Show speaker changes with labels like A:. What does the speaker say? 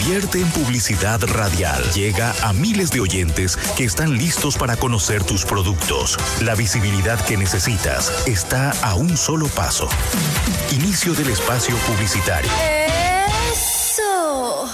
A: convierte en publicidad radial. Llega a miles de oyentes que están listos para conocer tus productos. La visibilidad que necesitas está a un solo paso. Inicio del espacio publicitario.
B: ¡Eso!